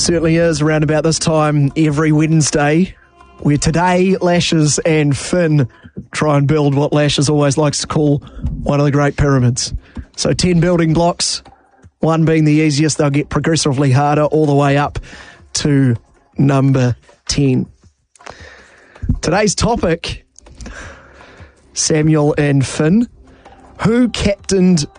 Certainly is around about this time every Wednesday, where today Lashes and Finn try and build what Lashes always likes to call one of the great pyramids. So 10 building blocks, one being the easiest. They'll get progressively harder all the way up to number 10. Today's topic, Samuel and Finn, who captained